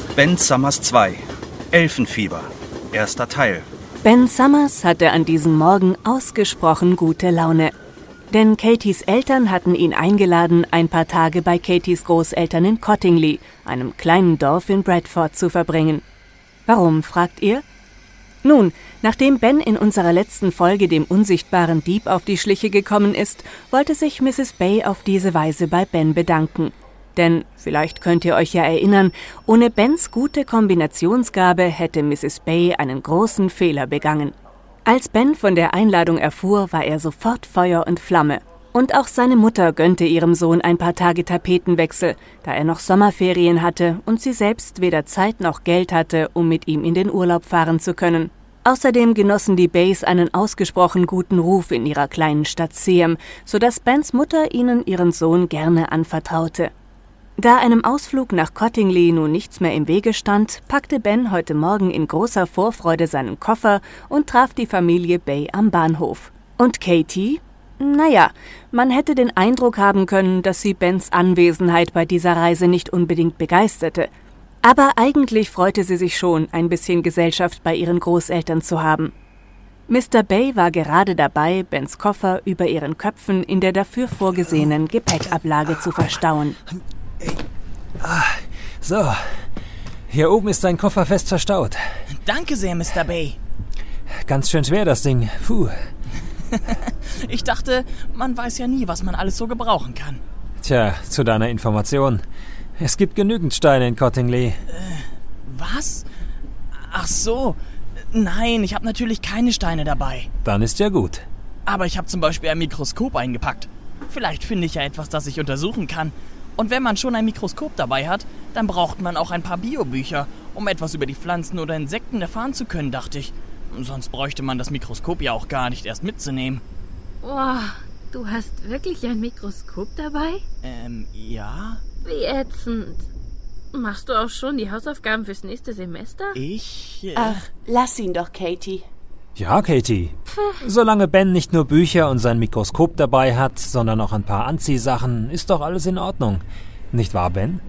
Ben Summers 2. Elfenfieber. Erster Teil. Ben Summers hatte an diesem Morgen ausgesprochen gute Laune. Denn Katys Eltern hatten ihn eingeladen, ein paar Tage bei Katys Großeltern in Cottingley, einem kleinen Dorf in Bradford, zu verbringen. Warum, fragt ihr? Nun, nachdem Ben in unserer letzten Folge dem unsichtbaren Dieb auf die Schliche gekommen ist, wollte sich Mrs. Bay auf diese Weise bei Ben bedanken. Denn, vielleicht könnt ihr euch ja erinnern, ohne Bens gute Kombinationsgabe hätte Mrs. Bay einen großen Fehler begangen. Als Ben von der Einladung erfuhr, war er sofort Feuer und Flamme. Und auch seine Mutter gönnte ihrem Sohn ein paar Tage Tapetenwechsel, da er noch Sommerferien hatte und sie selbst weder Zeit noch Geld hatte, um mit ihm in den Urlaub fahren zu können. Außerdem genossen die Bays einen ausgesprochen guten Ruf in ihrer kleinen Stadt Seaham, sodass Bens Mutter ihnen ihren Sohn gerne anvertraute. Da einem Ausflug nach Cottingley nun nichts mehr im Wege stand, packte Ben heute Morgen in großer Vorfreude seinen Koffer und traf die Familie Bay am Bahnhof. Und Katy? Naja, man hätte den Eindruck haben können, dass sie Bens Anwesenheit bei dieser Reise nicht unbedingt begeisterte. Aber eigentlich freute sie sich schon, ein bisschen Gesellschaft bei ihren Großeltern zu haben. Mr. Bay war gerade dabei, Bens Koffer über ihren Köpfen in der dafür vorgesehenen Gepäckablage zu verstauen. So, hier oben ist dein Koffer fest verstaut. Danke sehr, Mr. Bay. Ganz schön schwer, das Ding. Puh. Ich dachte, man weiß ja nie, was man alles so gebrauchen kann. Tja, zu deiner Information. Es gibt genügend Steine in Cottingley. Was? Ach so. Nein, ich habe natürlich keine Steine dabei. Dann ist ja gut. Aber ich habe zum Beispiel ein Mikroskop eingepackt. Vielleicht finde ich ja etwas, das ich untersuchen kann. Und wenn man schon ein Mikroskop dabei hat, dann braucht man auch ein paar Biobücher, um etwas über die Pflanzen oder Insekten erfahren zu können, dachte ich. Sonst bräuchte man das Mikroskop ja auch gar nicht erst mitzunehmen. Boah, du hast wirklich ein Mikroskop dabei? Ja. Wie ätzend. Machst du auch schon die Hausaufgaben fürs nächste Semester? Ach, lass ihn doch, Katy. Ja, Katy. Solange Ben nicht nur Bücher und sein Mikroskop dabei hat, sondern auch ein paar Anziehsachen, ist doch alles in Ordnung. Nicht wahr, Ben?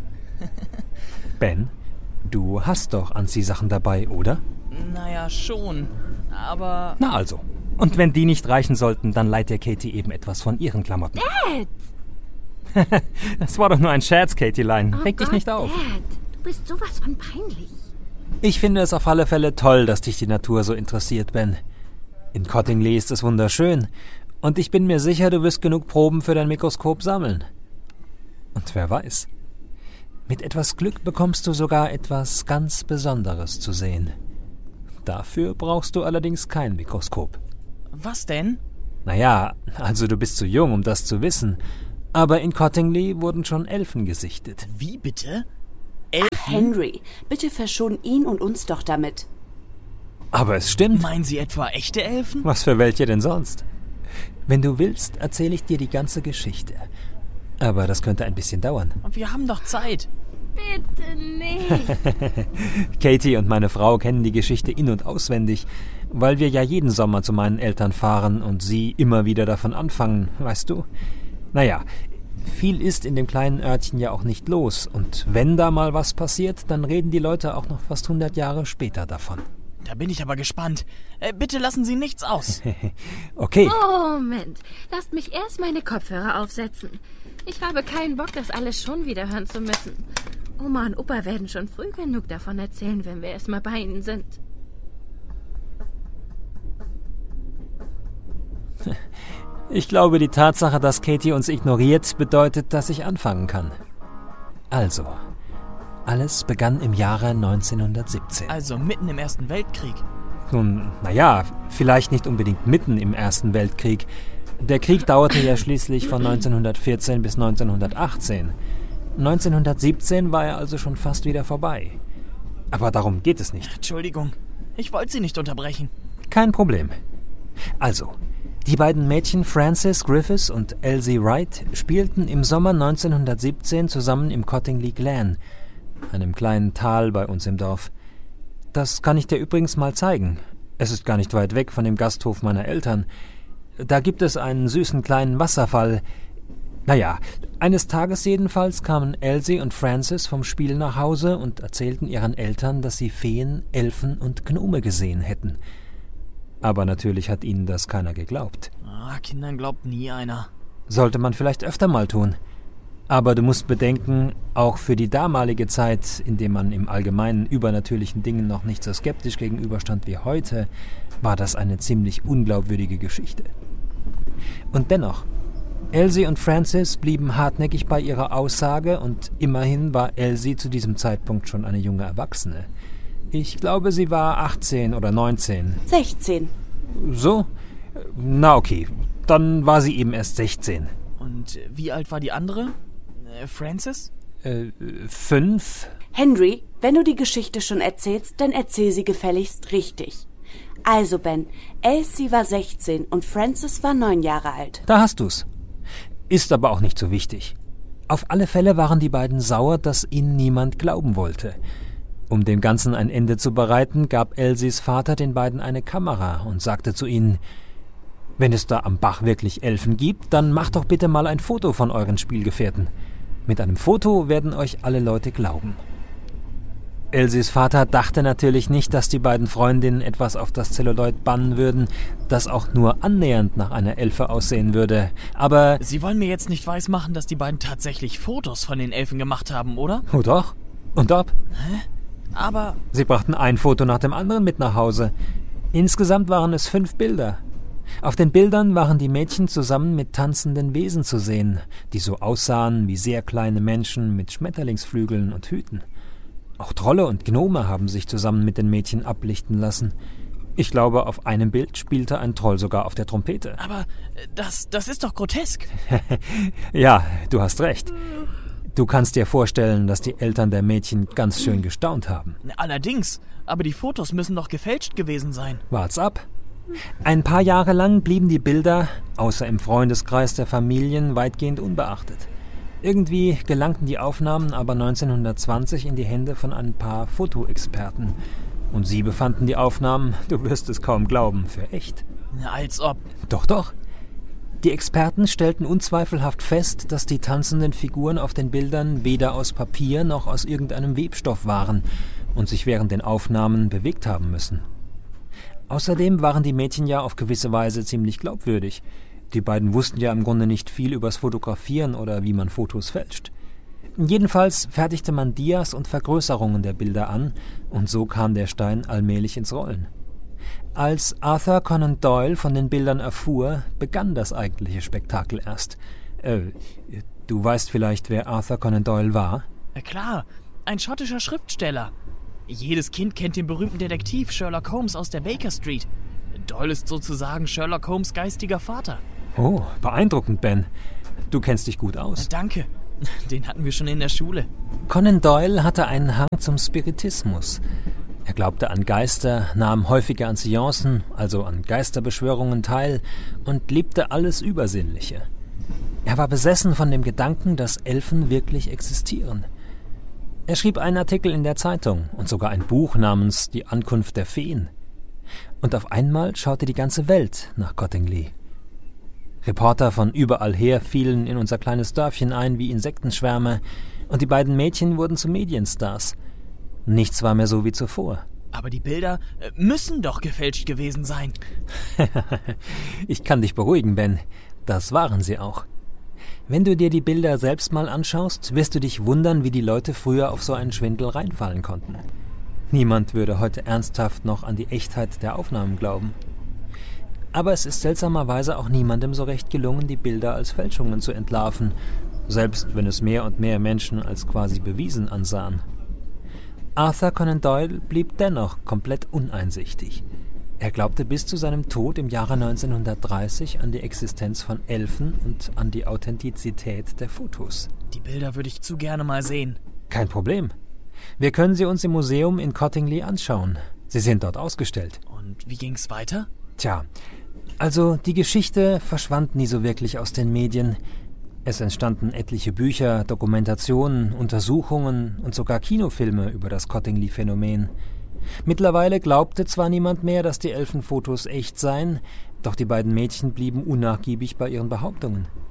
Ben, du hast doch Anziehsachen dabei, oder? Naja, schon. Aber... Na also. Und wenn die nicht reichen sollten, dann leiht dir Katy eben etwas von ihren Klamotten. Dad! Das war doch nur ein Scherz, Katylein. Reg dich nicht auf. Dad, du bist sowas von peinlich. Ich finde es auf alle Fälle toll, dass dich die Natur so interessiert, Ben. In Cottingley ist es wunderschön. Und ich bin mir sicher, du wirst genug Proben für dein Mikroskop sammeln. Und wer weiß, mit etwas Glück bekommst du sogar etwas ganz Besonderes zu sehen. Dafür brauchst du allerdings kein Mikroskop. Was denn? Naja, also du bist zu jung, um das zu wissen. Aber in Cottingley wurden schon Elfen gesichtet. Wie bitte? Ach, Henry, bitte verschon ihn und uns doch damit. Aber es stimmt. Meinen Sie etwa echte Elfen? Was für welche denn sonst? Wenn du willst, erzähle ich dir die ganze Geschichte. Aber das könnte ein bisschen dauern. Wir haben doch Zeit. Bitte nicht. Katy und meine Frau kennen die Geschichte in- und auswendig, weil wir ja jeden Sommer zu meinen Eltern fahren und sie immer wieder davon anfangen, weißt du? Naja, viel ist in dem kleinen Örtchen ja auch nicht los. Und wenn da mal was passiert, dann reden die Leute auch noch fast 100 Jahre später davon. Da bin ich aber gespannt. Bitte lassen Sie nichts aus. Okay. Moment, lasst mich erst meine Kopfhörer aufsetzen. Ich habe keinen Bock, das alles schon wieder hören zu müssen. Oma und Opa werden schon früh genug davon erzählen, wenn wir erst mal bei ihnen sind. Ich glaube, die Tatsache, dass Katy uns ignoriert, bedeutet, dass ich anfangen kann. Also, alles begann im Jahre 1917. Also mitten im Ersten Weltkrieg. Nun, naja, vielleicht nicht unbedingt mitten im Ersten Weltkrieg. Der Krieg dauerte ja schließlich von 1914 bis 1918. 1917 war er also schon fast wieder vorbei. Aber darum geht es nicht. Entschuldigung, ich wollte Sie nicht unterbrechen. Kein Problem. Also, die beiden Mädchen Frances Griffiths und Elsie Wright spielten im Sommer 1917 zusammen im Cottingley Glen, einem kleinen Tal bei uns im Dorf. Das kann ich dir übrigens mal zeigen. Es ist gar nicht weit weg von dem Gasthof meiner Eltern. Da gibt es einen süßen kleinen Wasserfall. Naja, eines Tages jedenfalls kamen Elsie und Frances vom Spiel nach Hause und erzählten ihren Eltern, dass sie Feen, Elfen und Gnome gesehen hätten. Aber natürlich hat ihnen das keiner geglaubt. Kindern glaubt nie einer. Sollte man vielleicht öfter mal tun. Aber du musst bedenken, auch für die damalige Zeit, in der man im Allgemeinen übernatürlichen Dingen noch nicht so skeptisch gegenüberstand wie heute, war das eine ziemlich unglaubwürdige Geschichte. Und dennoch, Elsie und Frances blieben hartnäckig bei ihrer Aussage und immerhin war Elsie zu diesem Zeitpunkt schon eine junge Erwachsene. Ich glaube, sie war 18 oder 19. 16. So? Na okay, dann war sie eben erst 16. Und wie alt war die andere? Frances? 5? Henry, wenn du die Geschichte schon erzählst, dann erzähl sie gefälligst richtig. Also Ben, Elsie war 16 und Frances war 9 Jahre alt. Da hast du's. Ist aber auch nicht so wichtig. Auf alle Fälle waren die beiden sauer, dass ihnen niemand glauben wollte. Um dem Ganzen ein Ende zu bereiten, gab Elsies Vater den beiden eine Kamera und sagte zu ihnen: Wenn es da am Bach wirklich Elfen gibt, dann macht doch bitte mal ein Foto von euren Spielgefährten. Mit einem Foto werden euch alle Leute glauben. Elsies Vater dachte natürlich nicht, dass die beiden Freundinnen etwas auf das Zelluloid bannen würden, das auch nur annähernd nach einer Elfe aussehen würde, aber... Sie wollen mir jetzt nicht weismachen, dass die beiden tatsächlich Fotos von den Elfen gemacht haben, oder? Oh doch. Und ob? Aber... Sie brachten ein Foto nach dem anderen mit nach Hause. Insgesamt waren es 5 Bilder. Auf den Bildern waren die Mädchen zusammen mit tanzenden Wesen zu sehen, die so aussahen wie sehr kleine Menschen mit Schmetterlingsflügeln und Hüten. Auch Trolle und Gnome haben sich zusammen mit den Mädchen ablichten lassen. Ich glaube, auf einem Bild spielte ein Troll sogar auf der Trompete. Aber das ist doch grotesk. Ja, du hast recht. Du kannst dir vorstellen, dass die Eltern der Mädchen ganz schön gestaunt haben. Allerdings, aber die Fotos müssen doch gefälscht gewesen sein. Wart's ab. Ein paar Jahre lang blieben die Bilder, außer im Freundeskreis der Familien, weitgehend unbeachtet. Irgendwie gelangten die Aufnahmen aber 1920 in die Hände von ein paar Fotoexperten. Und sie befanden die Aufnahmen, du wirst es kaum glauben, für echt. Als ob. Doch, doch. Die Experten stellten unzweifelhaft fest, dass die tanzenden Figuren auf den Bildern weder aus Papier noch aus irgendeinem Webstoff waren und sich während den Aufnahmen bewegt haben müssen. Außerdem waren die Mädchen ja auf gewisse Weise ziemlich glaubwürdig. Die beiden wussten ja im Grunde nicht viel übers Fotografieren oder wie man Fotos fälscht. Jedenfalls fertigte man Dias und Vergrößerungen der Bilder an und so kam der Stein allmählich ins Rollen. Als Arthur Conan Doyle von den Bildern erfuhr, begann das eigentliche Spektakel erst. Du weißt vielleicht, wer Arthur Conan Doyle war? Klar, ein schottischer Schriftsteller. Jedes Kind kennt den berühmten Detektiv Sherlock Holmes aus der Baker Street. Doyle ist sozusagen Sherlock Holmes' geistiger Vater. Oh, beeindruckend, Ben. Du kennst dich gut aus. Danke. Den hatten wir schon in der Schule. Conan Doyle hatte einen Hang zum Spiritismus. Er glaubte an Geister, nahm häufiger an Seancen, also an Geisterbeschwörungen teil und liebte alles Übersinnliche. Er war besessen von dem Gedanken, dass Elfen wirklich existieren. Er schrieb einen Artikel in der Zeitung und sogar ein Buch namens Die Ankunft der Feen. Und auf einmal schaute die ganze Welt nach Cottingley. Reporter von überall her fielen in unser kleines Dörfchen ein wie Insektenschwärme und die beiden Mädchen wurden zu Medienstars. Nichts war mehr so wie zuvor. Aber die Bilder müssen doch gefälscht gewesen sein. Ich kann dich beruhigen, Ben. Das waren sie auch. Wenn du dir die Bilder selbst mal anschaust, wirst du dich wundern, wie die Leute früher auf so einen Schwindel reinfallen konnten. Niemand würde heute ernsthaft noch an die Echtheit der Aufnahmen glauben. Aber es ist seltsamerweise auch niemandem so recht gelungen, die Bilder als Fälschungen zu entlarven, selbst wenn es mehr und mehr Menschen als quasi bewiesen ansahen. Arthur Conan Doyle blieb dennoch komplett uneinsichtig. Er glaubte bis zu seinem Tod im Jahre 1930 an die Existenz von Elfen und an die Authentizität der Fotos. Die Bilder würde ich zu gerne mal sehen. Kein Problem. Wir können sie uns im Museum in Cottingley anschauen. Sie sind dort ausgestellt. Und wie ging's weiter? Tja, also die Geschichte verschwand nie so wirklich aus den Medien. Es entstanden etliche Bücher, Dokumentationen, Untersuchungen und sogar Kinofilme über das Cottingley-Phänomen. Mittlerweile glaubte zwar niemand mehr, dass die Elfenfotos echt seien, doch die beiden Mädchen blieben unnachgiebig bei ihren Behauptungen.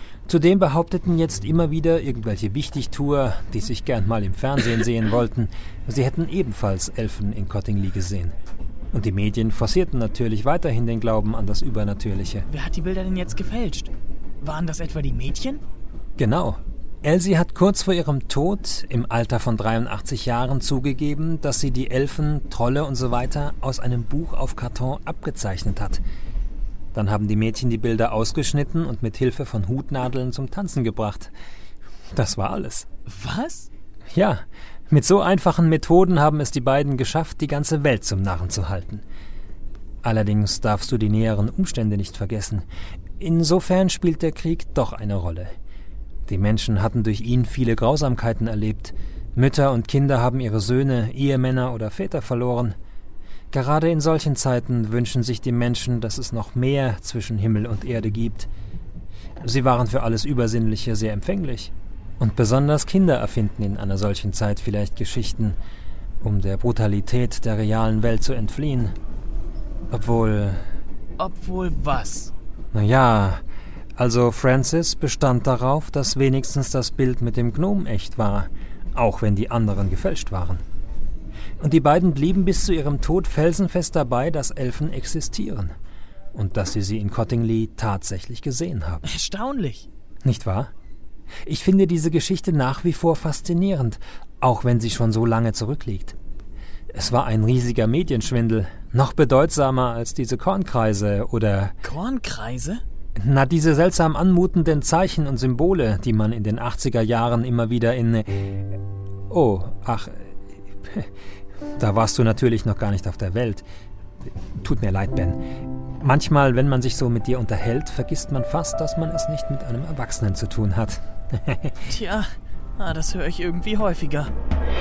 Zudem behaupteten jetzt immer wieder irgendwelche Wichtigtuer, die sich gern mal im Fernsehen sehen wollten, sie hätten ebenfalls Elfen in Cottingley gesehen. Und die Medien forcierten natürlich weiterhin den Glauben an das Übernatürliche. Wer hat die Bilder denn jetzt gefälscht? Waren das etwa die Mädchen? Genau. Elsie hat kurz vor ihrem Tod im Alter von 83 Jahren zugegeben, dass sie die Elfen, Trolle und so weiter aus einem Buch auf Karton abgezeichnet hat. Dann haben die Mädchen die Bilder ausgeschnitten und mit Hilfe von Hutnadeln zum Tanzen gebracht. Das war alles. Was? Ja, mit so einfachen Methoden haben es die beiden geschafft, die ganze Welt zum Narren zu halten. Allerdings darfst du die näheren Umstände nicht vergessen. Insofern spielt der Krieg doch eine Rolle. Die Menschen hatten durch ihn viele Grausamkeiten erlebt. Mütter und Kinder haben ihre Söhne, Ehemänner oder Väter verloren. Gerade in solchen Zeiten wünschen sich die Menschen, dass es noch mehr zwischen Himmel und Erde gibt. Sie waren für alles Übersinnliche sehr empfänglich. Und besonders Kinder erfinden in einer solchen Zeit vielleicht Geschichten, um der Brutalität der realen Welt zu entfliehen. Obwohl was? Naja, also Francis bestand darauf, dass wenigstens das Bild mit dem Gnom echt war, auch wenn die anderen gefälscht waren. Und die beiden blieben bis zu ihrem Tod felsenfest dabei, dass Elfen existieren und dass sie in Cottingley tatsächlich gesehen haben. Erstaunlich. Nicht wahr? Ich finde diese Geschichte nach wie vor faszinierend, auch wenn sie schon so lange zurückliegt. Es war ein riesiger Medienschwindel, noch bedeutsamer als diese Kornkreise oder... Kornkreise? Na, diese seltsam anmutenden Zeichen und Symbole, die man in den 80er Jahren immer wieder in... Da warst du natürlich noch gar nicht auf der Welt. Tut mir leid, Ben. Manchmal, wenn man sich so mit dir unterhält, vergisst man fast, dass man es nicht mit einem Erwachsenen zu tun hat. Tja, das höre ich irgendwie häufiger.